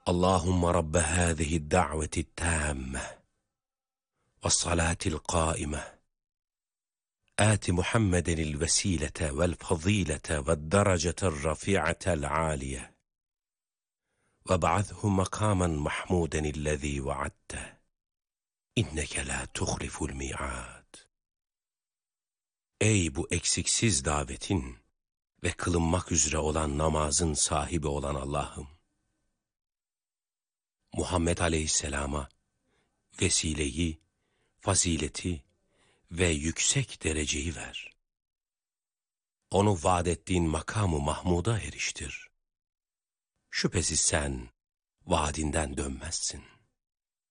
Allahümme Rabbe hâzihi da'veti tâmme ve salatil qâime آت محمد الوسيلة والفضيلة والدرجة الرفيعة العالية وابعثه مقاما محمودا الذي وعدته إنك لا تخلف الميعاد. Ey bu eksiksiz davetin ve kılınmak üzere olan namazın sahibi olan Allah'ım! Muhammed Aleyhisselam'a vesileyi, fazileti ve yüksek dereceyi ver. Onu vaad ettiğin makamı Mahmud'a eriştir. Şüphesiz sen vaadinden dönmezsin.